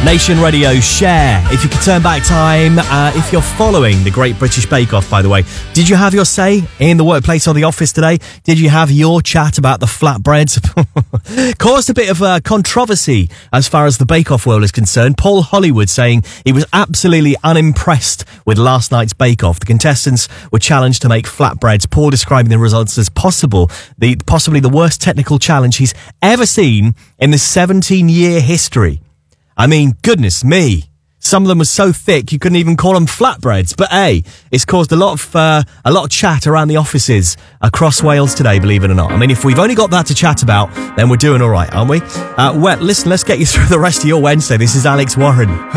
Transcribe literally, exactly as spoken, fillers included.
Nation Radio, share. If you could turn back time, uh, if you're following the Great British Bake Off, by the way, did you have your say in the workplace or the office today? Did you have your chat about the flatbreads? Caused a bit of uh, controversy as far as the Bake Off world is concerned. Paul Hollywood saying he was absolutely unimpressed with last night's Bake Off. The contestants were challenged to make flatbreads. Paul describing the results as possible, the possibly the worst technical challenge he's ever seen in the seventeen-year history. I mean, goodness me. Some of them were so thick you couldn't even call them flatbreads. But hey, it's caused a lot of uh, a lot of chat around the offices across Wales today, believe it or not. I mean, if we've only got that to chat about, then we're doing all right, aren't we? Uh, well, listen, let's get you through the rest of your Wednesday. This is Alex Warren.